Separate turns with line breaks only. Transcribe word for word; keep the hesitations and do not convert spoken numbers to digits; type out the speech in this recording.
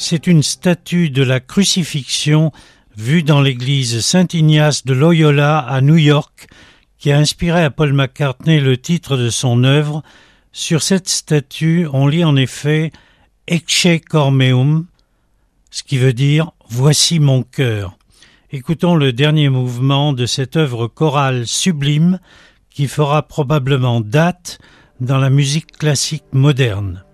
C'est une statue de la crucifixion vue dans l'église Saint-Ignace de Loyola à New York qui a inspiré à Paul McCartney le titre de son œuvre. Sur cette statue, on lit en effet « Ecce cor meum », ce qui veut dire « Voici mon cœur ». Écoutons le dernier mouvement de cette œuvre chorale sublime qui fera probablement date dans la musique classique moderne.